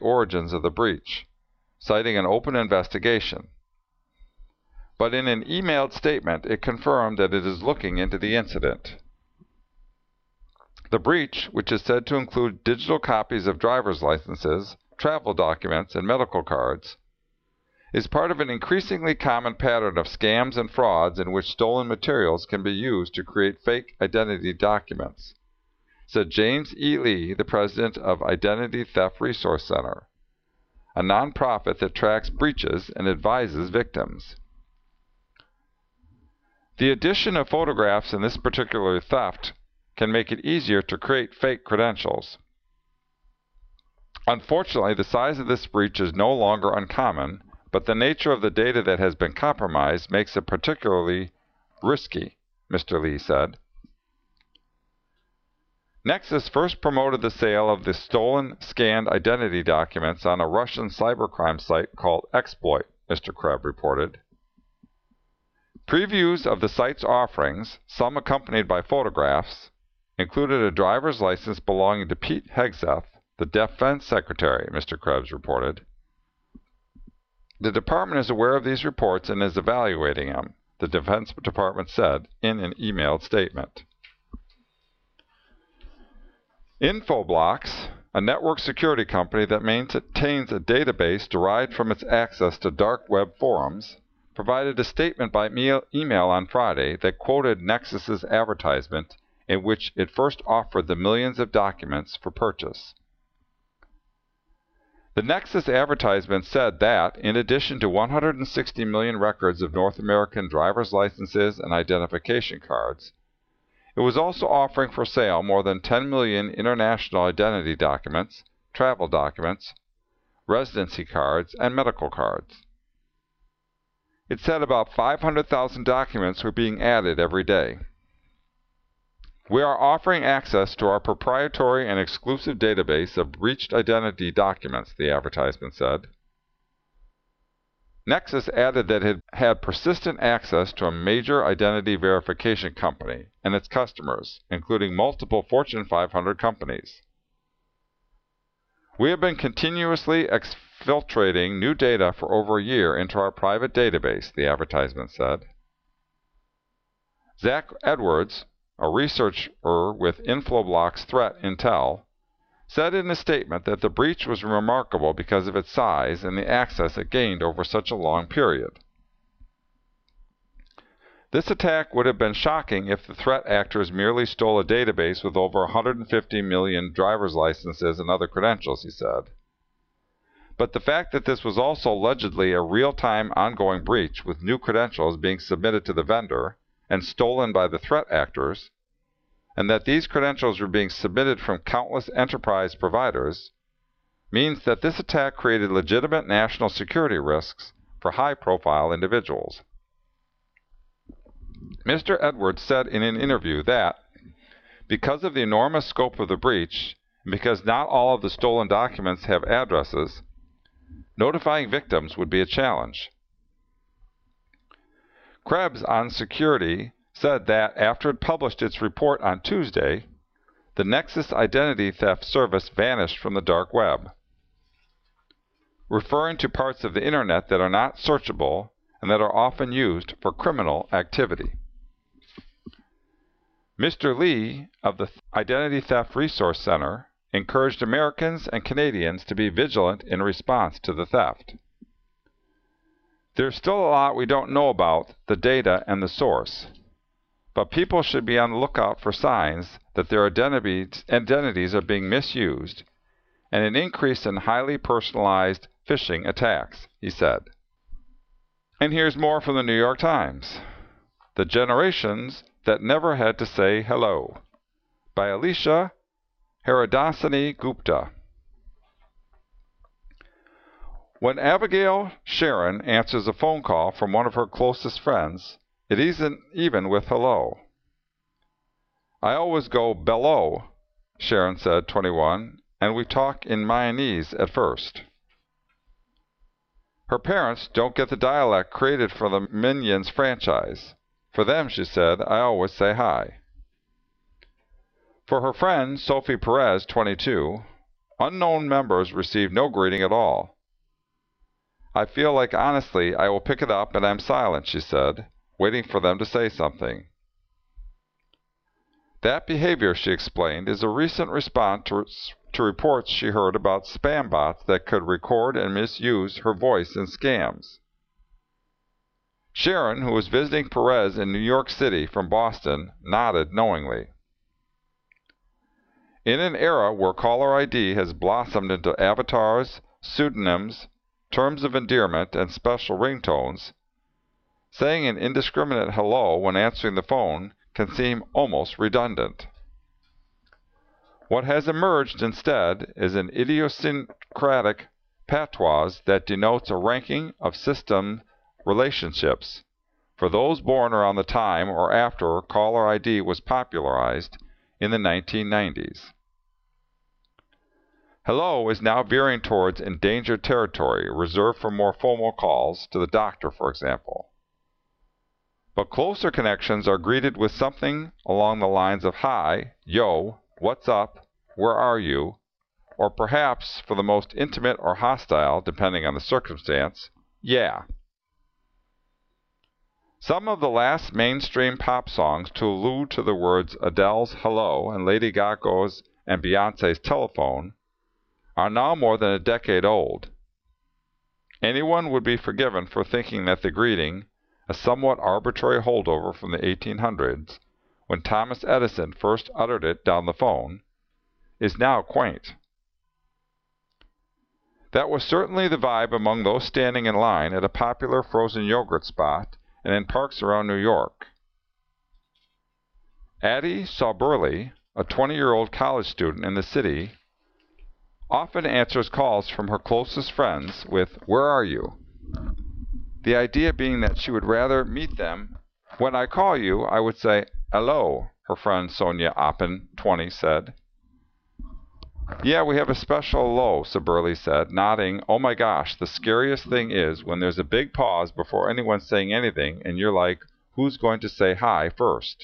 origins of the breach, citing an open investigation. But in an emailed statement, it confirmed that it is looking into the incident. The breach, which is said to include digital copies of driver's licenses, travel documents, and medical cards, is part of an increasingly common pattern of scams and frauds in which stolen materials can be used to create fake identity documents, said James E. Lee, the president of Identity Theft Resource Center, a nonprofit that tracks breaches and advises victims. The addition of photographs in this particular theft can make it easier to create fake credentials. Unfortunately, the size of this breach is no longer uncommon, but the nature of the data that has been compromised makes it particularly risky, Mr. Lee said. Nexus first promoted the sale of the stolen, scanned identity documents on a Russian cybercrime site called Exploit, Mr. Krebs reported. Previews of the site's offerings, some accompanied by photographs, included a driver's license belonging to Pete Hegseth, the Defense Secretary, Mr. Krebs reported. The department is aware of these reports and is evaluating them, the Defense Department said in an emailed statement. Infoblox, a network security company that maintains a database derived from its access to dark web forums, provided a statement by email on Friday that quoted Nexus's advertisement in which it first offered the millions of documents for purchase. The Nexus advertisement said that, in addition to 160 million records of North American driver's licenses and identification cards, it was also offering for sale more than 10 million international identity documents, travel documents, residency cards, and medical cards. It said about 500,000 documents were being added every day. We are offering access to our proprietary and exclusive database of breached identity documents, the advertisement said. Nexus added that it had persistent access to a major identity verification company and its customers, including multiple Fortune 500 companies. We have been continuously exfiltrating new data for over a year into our private database, the advertisement said. Zach Edwards, a researcher with Infoblox Threat Intel, said in a statement that the breach was remarkable because of its size and the access it gained over such a long period. This attack would have been shocking if the threat actors merely stole a database with over 150 million driver's licenses and other credentials, he said. But the fact that this was also allegedly a real-time ongoing breach with new credentials being submitted to the vendor and stolen by the threat actors, and that these credentials were being submitted from countless enterprise providers, means that this attack created legitimate national security risks for high-profile individuals. Mr. Edwards said in an interview that, because of the enormous scope of the breach, and because not all of the stolen documents have addresses, notifying victims would be a challenge. Krebs on security said that after it published its report on Tuesday, the Nexus Identity Theft Service vanished from the dark web, referring to parts of the Internet that are not searchable and that are often used for criminal activity. Mr. Lee of the Identity Theft Resource Center encouraged Americans and Canadians to be vigilant in response to the theft. There's still a lot we don't know about the data and the source, but people should be on the lookout for signs that their identities are being misused and an increase in highly personalized phishing attacks, he said. And here's more from the New York Times. The Generations That Never Had to Say Hello, by Alicia Haradasani Gupta. When Abigail Sharon answers a phone call from one of her closest friends, it isn't even with hello. I always go bello, Sharon said, 21, and we talk in Mayonnaise at first. Her parents don't get the dialect created for the Minions franchise. For them, she said, I always say hi. For her friend, Sophie Perez, 22, Unknown members receive no greeting at all. I feel like honestly I will pick it up and I'm silent, she said, waiting for them to say something. That behavior, she explained, is a recent response to reports she heard about spam bots that could record and misuse her voice in scams. Sharon, who was visiting Perez in New York City from Boston, nodded knowingly. In an era where caller ID has blossomed into avatars, pseudonyms, terms of endearment, and special ringtones, saying an indiscriminate hello when answering the phone can seem almost redundant. What has emerged instead is an idiosyncratic patois that denotes a ranking of system relationships for those born around the time or after caller ID was popularized in the 1990s. Hello is now veering towards endangered territory, reserved for more formal calls to the doctor, for example. But closer connections are greeted with something along the lines of hi, yo, what's up, where are you, or perhaps, for the most intimate or hostile, depending on the circumstance, yeah. Some of the last mainstream pop songs to allude to the words Adele's Hello and Lady Gaga's and Beyoncé's Telephone are now more than a decade old. Anyone would be forgiven for thinking that the greeting, a somewhat arbitrary holdover from the 1800s, when Thomas Edison first uttered it down the phone, is now quaint. That was certainly the vibe among those standing in line at a popular frozen yogurt spot and in parks around New York. Addie Sauberly, a 20-year-old college student in the city, often answers calls from her closest friends with, "Where are you?" The idea being that she would rather meet them. "When I call you, I would say, 'Hello,'" her friend Sonia Oppen, 20, said. "Yeah, we have a special hello," Sauberly said, nodding. "Oh my gosh, the scariest thing is when there's a big pause before anyone's saying anything and you're like, who's going to say hi first?"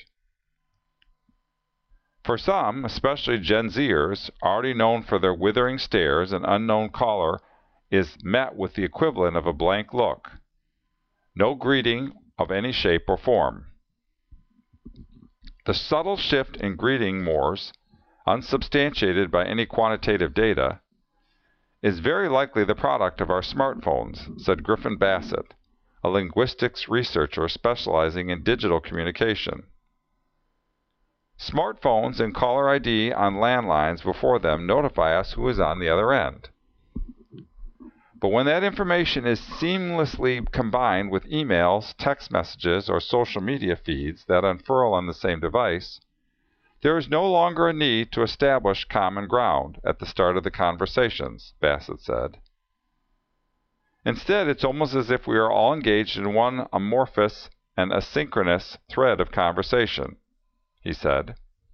For some, especially Gen Zers, already known for their withering stares, an unknown caller is met with the equivalent of a blank look. No greeting of any shape or form. The subtle shift in greeting mores, unsubstantiated by any quantitative data, is very likely the product of our smartphones, said Griffin Bassett, a linguistics researcher specializing in digital communication. Smartphones and caller ID on landlines before them notify us who is on the other end. But when that information is seamlessly combined with emails, text messages, or social media feeds that unfurl on the same device, there is no longer a need to establish common ground at the start of the conversations, Bassett said. Instead, it's almost as if we are all engaged in one amorphous and asynchronous thread of conversation, he said.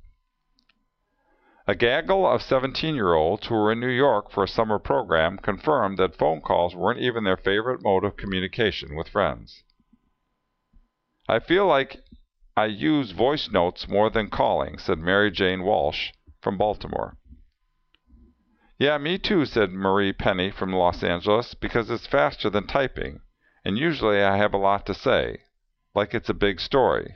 A gaggle of 17-year-olds who were in New York for a summer program confirmed that phone calls weren't even their favorite mode of communication with friends. "I feel like I use voice notes more than calling," said Mary Jane Walsh from Baltimore. "Yeah, me too," said Marie Penny from Los Angeles, "because it's faster than typing, and usually I have a lot to say, like it's a big story."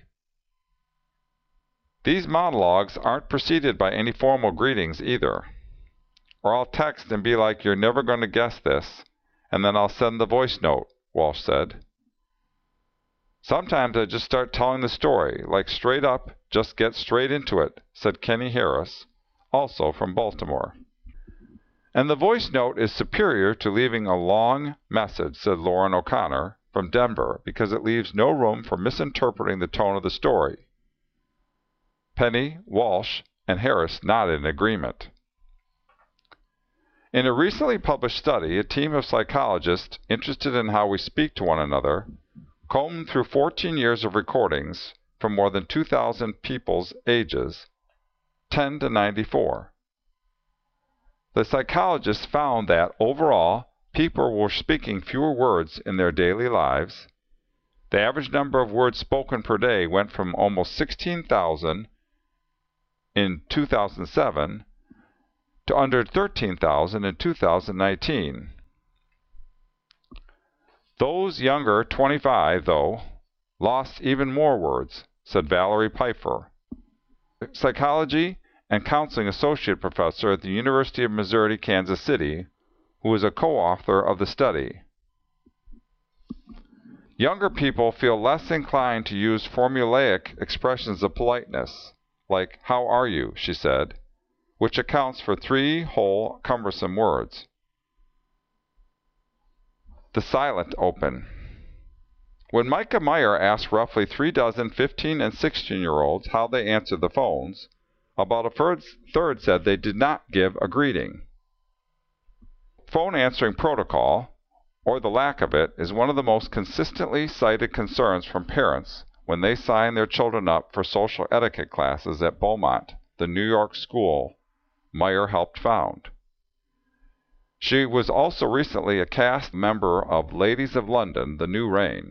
These monologues aren't preceded by any formal greetings either. "Or I'll text and be like, 'You're never going to guess this,' and then I'll send the voice note," Walsh said. "Sometimes I just start telling the story, like straight up, just get straight into it," said Kenny Harris, also from Baltimore. "And the voice note is superior to leaving a long message," said Lauren O'Connor from Denver, "because it leaves no room for misinterpreting the tone of the story." Penny, Walsh, and Harris nodded in agreement. In a recently published study, a team of psychologists interested in how we speak to one another combed through 14 years of recordings from more than 2,000 people's ages 10 to 94. The psychologists found that, overall, people were speaking fewer words in their daily lives. The average number of words spoken per day went from almost 16,000 in 2007 to under 13,000 in 2019. Those younger 25, though, lost even more words, said Valerie Pfeiffer, psychology and counseling associate professor at the University of Missouri, Kansas City, who is a co-author of the study. Younger people feel less inclined to use formulaic expressions of politeness, like, "How are you?" she said, which accounts for 3 whole cumbersome words. The silent open. When Micah Meyer asked roughly 3 dozen 15- and 16-year-olds how they answered the phones, about a third said they did not give a greeting. Phone answering protocol, or the lack of it, is one of the most consistently cited concerns from parents when they sign their children up for social etiquette classes at Beaumont, the New York school Meyer helped found. She was also recently a cast member of Ladies of London, The New Reign.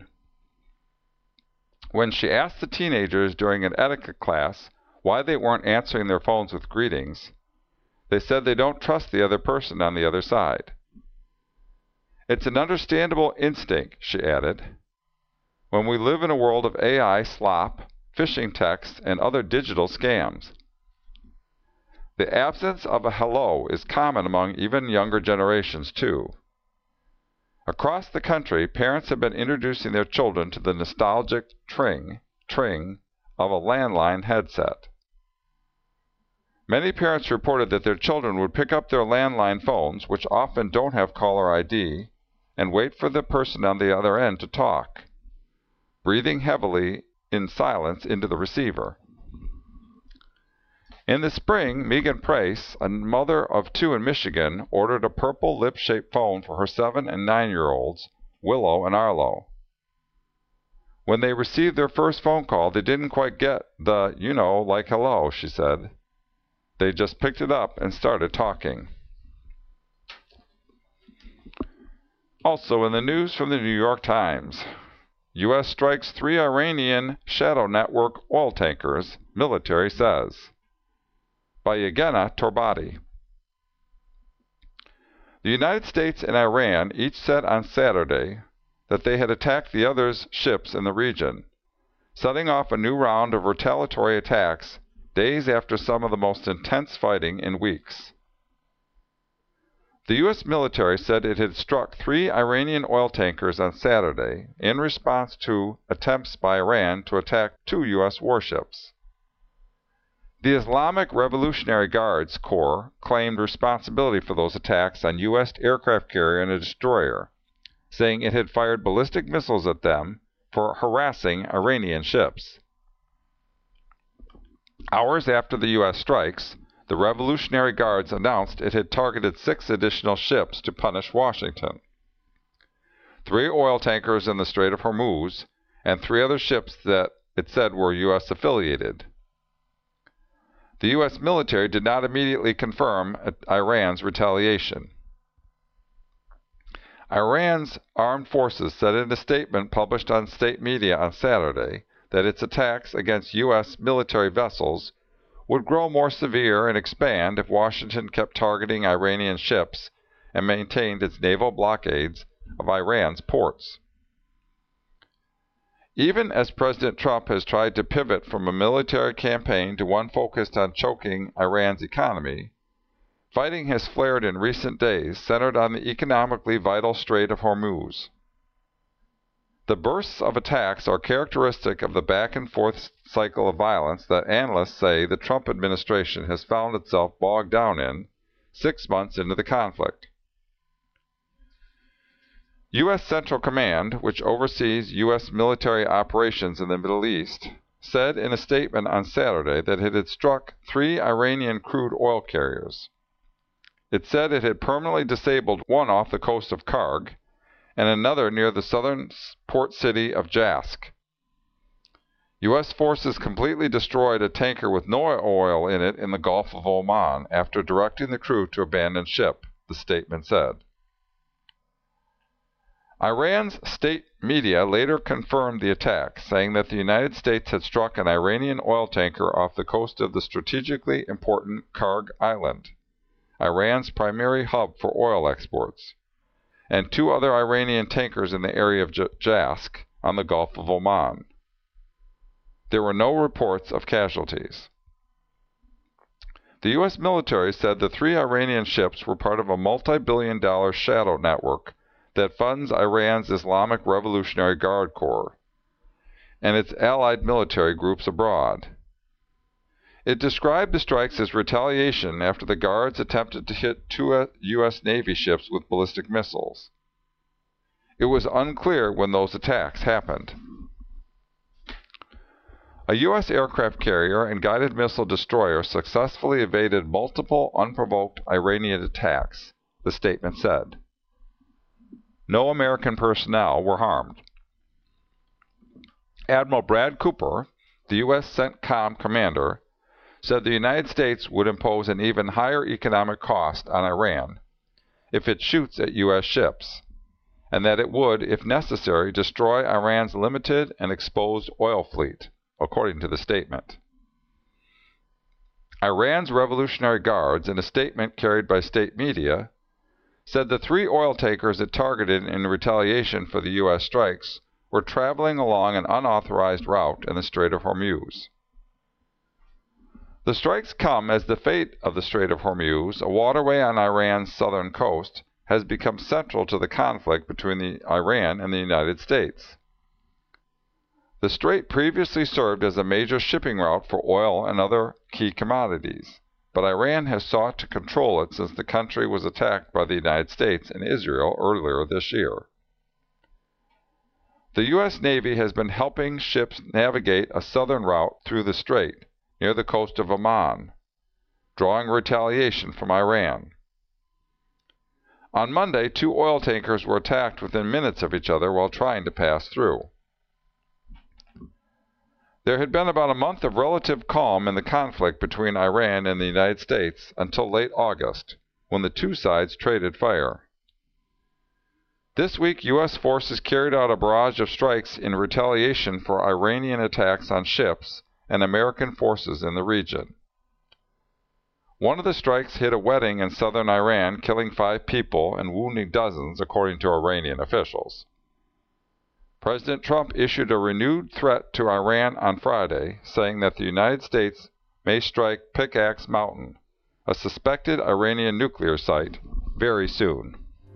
When she asked the teenagers during an etiquette class why they weren't answering their phones with greetings, they said they don't trust the other person on the other side. It's an understandable instinct, she added. When we live in a world of AI slop, phishing texts, and other digital scams. The absence of a hello is common among even younger generations, too. Across the country, parents have been introducing their children to the nostalgic tring of a landline headset. Many parents reported that their children would pick up their landline phones, which often don't have caller ID, and wait for the person on the other end to talk, breathing heavily in silence into the receiver. In the spring, Megan Price, a mother of 2 in Michigan, ordered a purple lip-shaped phone for her 7- and 9-year-olds, Willow and Arlo. When they received their first phone call, they didn't quite get the, like hello, she said. They just picked it up and started talking. Also in the news from the New York Times, U.S. strikes 3 Iranian shadow network oil tankers, military says. By Yevgeny Torbati. The United States and Iran each said on Saturday that they had attacked the other's ships in the region, setting off a new round of retaliatory attacks days after some of the most intense fighting in weeks. The U.S. military said it had struck 3 Iranian oil tankers on Saturday in response to attempts by Iran to attack 2 U.S. warships. The Islamic Revolutionary Guards Corps claimed responsibility for those attacks on U.S. aircraft carrier and a destroyer, saying it had fired ballistic missiles at them for harassing Iranian ships. Hours after the U.S. strikes, the Revolutionary Guards announced it had targeted 6 additional ships to punish Washington. 3 oil tankers in the Strait of Hormuz, and 3 other ships that it said were U.S. affiliated. The U.S. military did not immediately confirm Iran's retaliation. Iran's armed forces said in a statement published on state media on Saturday that its attacks against U.S. military vessels would grow more severe and expand if Washington kept targeting Iranian ships and maintained its naval blockades of Iran's ports. Even as President Trump has tried to pivot from a military campaign to one focused on choking Iran's economy, fighting has flared in recent days, centered on the economically vital Strait of Hormuz. The bursts of attacks are characteristic of the back-and-forth cycle of violence that analysts say the Trump administration has found itself bogged down in 6 months into the conflict. U.S. Central Command, which oversees U.S. military operations in the Middle East, said in a statement on Saturday that it had struck 3 Iranian crude oil carriers. It said it had permanently disabled one off the coast of Karg and another near the southern port city of Jask. U.S. forces completely destroyed a tanker with no oil in it in the Gulf of Oman after directing the crew to abandon ship, the statement said. Iran's state media later confirmed the attack, saying that the United States had struck an Iranian oil tanker off the coast of the strategically important Karg Island, Iran's primary hub for oil exports, and 2 other Iranian tankers in the area of Jask on the Gulf of Oman. There were no reports of casualties. The U.S. military said the 3 Iranian ships were part of a multi-billion-dollar shadow network that funds Iran's Islamic Revolutionary Guard Corps and its allied military groups abroad. It described the strikes as retaliation after the Guards attempted to hit 2 U.S. Navy ships with ballistic missiles. It was unclear when those attacks happened. A U.S. aircraft carrier and guided missile destroyer successfully evaded multiple unprovoked Iranian attacks, the statement said. No American personnel were harmed. Admiral Brad Cooper, the U.S. CENTCOM commander, said the United States would impose an even higher economic cost on Iran if it shoots at U.S. ships, and that it would, if necessary, destroy Iran's limited and exposed oil fleet, according to the statement. Iran's Revolutionary Guards, in a statement carried by state media, said the 3 oil tankers it targeted in retaliation for the U.S. strikes were traveling along an unauthorized route in the Strait of Hormuz. The strikes come as the fate of the Strait of Hormuz, a waterway on Iran's southern coast, has become central to the conflict between Iran and the United States. The strait previously served as a major shipping route for oil and other key commodities, but Iran has sought to control it since the country was attacked by the United States and Israel earlier this year. The U.S. Navy has been helping ships navigate a southern route through the strait, near the coast of Oman, drawing retaliation from Iran. On Monday, 2 oil tankers were attacked within minutes of each other while trying to pass through. There had been about a month of relative calm in the conflict between Iran and the United States until late August, when the 2 sides traded fire. This week, U.S. forces carried out a barrage of strikes in retaliation for Iranian attacks on ships and American forces in the region. One of the strikes hit a wedding in southern Iran, killing 5 people and wounding dozens, according to Iranian officials. President Trump issued a renewed threat to Iran on Friday, saying that the United States may strike Pickaxe Mountain, a suspected Iranian nuclear site, very soon.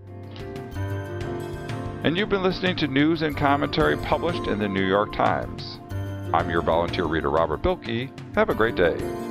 And you've been listening to news and commentary published in the New York Times. I'm your volunteer reader, Robert Bilkey. Have a great day.